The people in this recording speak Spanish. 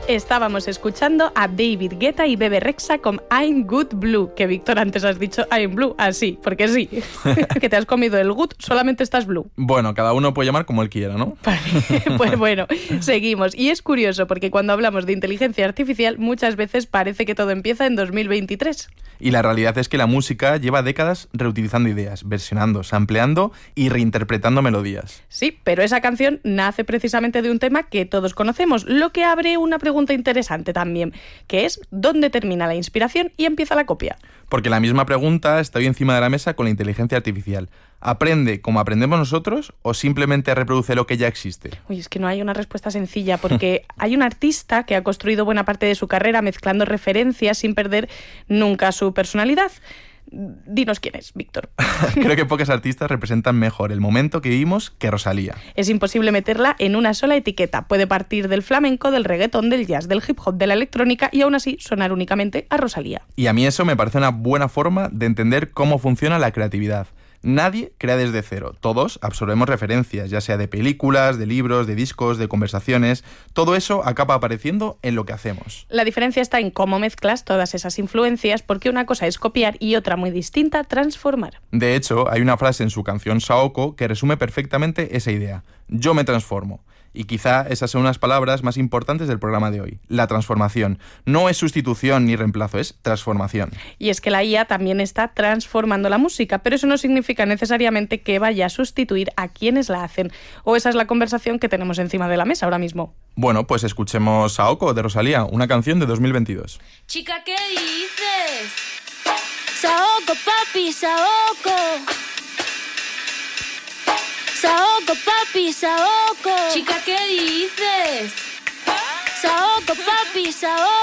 Estábamos escuchando a David Guetta y Bebe Rexha con I'm Good Blue, que Víctor antes has dicho I'm Blue, así, porque sí, que te has comido el good, solamente estás blue. Bueno, cada uno puede llamar como él quiera, ¿no? Pues bueno, seguimos. Y es curioso porque cuando hablamos de inteligencia artificial muchas veces parece que todo empieza en 2023. Y la realidad es que la música lleva décadas reutilizando ideas, versionando, sampleando y reinterpretando melodías. Sí, pero esa canción nace precisamente de un tema que todos conocemos, lo que abre una pregunta interesante también, que es ¿dónde termina la inspiración y empieza la copia? Porque la misma pregunta está hoy encima de la mesa con la inteligencia artificial. ¿Aprende como aprendemos nosotros o simplemente reproduce lo que ya existe? Uy, es que no hay una respuesta sencilla, porque hay un artista que ha construido buena parte de su carrera mezclando referencias sin perder nunca su personalidad. Dinos quién es, Víctor. Creo que pocos artistas representan mejor el momento que vivimos que Rosalía. Es imposible meterla en una sola etiqueta. Puede partir del flamenco, del reggaetón, del jazz, del hip hop, de la electrónica y aún así sonar únicamente a Rosalía. Y a mí eso me parece una buena forma de entender cómo funciona la creatividad. Nadie crea desde cero. Todos absorbemos referencias, ya sea de películas, de libros, de discos, de conversaciones. Todo eso acaba apareciendo en lo que hacemos. La diferencia está en cómo mezclas todas esas influencias, porque una cosa es copiar y otra muy distinta, transformar. De hecho, hay una frase en su canción Saoko que resume perfectamente esa idea. Yo me transformo. Y quizá esas son unas palabras más importantes del programa de hoy. La transformación. No es sustitución ni reemplazo, es transformación. Y es que la IA también está transformando la música, pero eso no significa necesariamente que vaya a sustituir a quienes la hacen. O esa es la conversación que tenemos encima de la mesa ahora mismo. Bueno, pues escuchemos Saoko de Rosalía, una canción de 2022. Chica, ¿qué dices? Saoko, papi, Saoko. Saoko, papi, Saoko. Chica, ¿qué dices? Saoko, papi, Saoko.